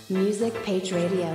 Music Page Radio。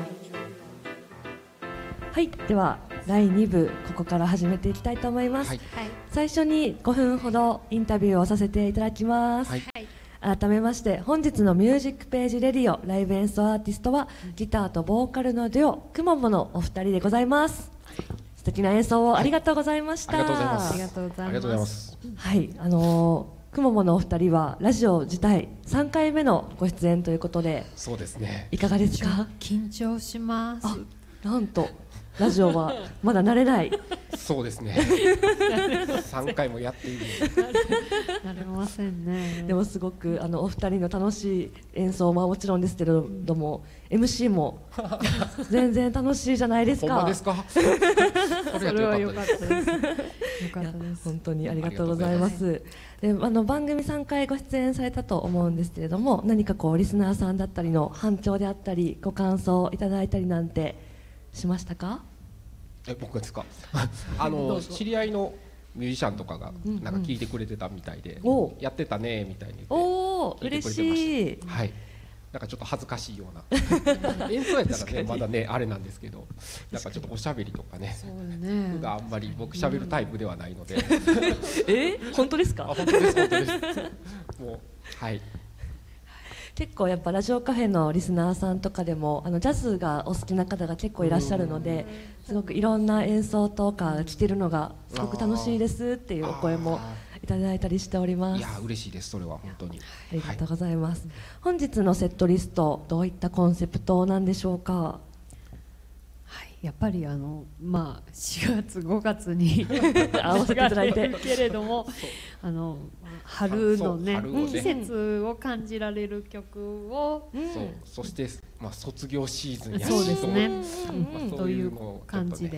はい、では第2部ここから始めていきたいと思います、 はい最初に5分ほどインタビューをさせていただきます、 はい改めまして本日のミュージックページレディオライブ演奏アーティストはギターとボーカルのデュオくもものお二人でございます。素敵な演奏をありがとうございました、 ありがとうございますありがとうございます。 ありがとうございます。 はい、くもものお二人はラジオ自体3回目のご出演ということでそうですね。 いかがですか？ 緊張します。 なんとラジオはまだ慣れないそうですね。3回もやっている。 なれませんね。 でもすごくお二人の楽しい演奏ももちろんですけれども MC も全然楽しいじゃないですか。 ほんまですか？それは良かったです。 よかったです。 本当にありがとうございます。で番組3回ご出演されたと思うんですけれども、何かこうリスナーさんだったりの反響であったりご感想いただいたりなんてしましたか？ 僕ですか？知り合いのミュージシャンとかがなんか聞いてくれてたみたいで、 おやってたねみたいに言っておー聞いて嬉くれてました。 しい。 はい。なんかちょっと恥ずかしいような演奏やったらねまだねあれなんですけど、なんかちょっとおしゃべりとかね、 そうね。 普段あんまり僕しゃべるタイプではないので、 本当ですか？ 本当です本当です。もうはい結構やっぱラジオカフェのリスナーさんとかでもジャズがお好きな方が結構いらっしゃるので、すごくいろんな演奏とか聞けるのがすごく楽しいですっていうお声もいただいたりしております。 いや嬉しいですそれは本当に。 ありがとうございます、本日のセットリストどういったコンセプトなんでしょうか？ はい、やっぱりまあ4月5月に合わせていただいてけれども、春のねそう春をね季節を感じられる曲を、 そうそしてまあ卒業シーズンやしそうですねまあそういうのをちょっとねという感じで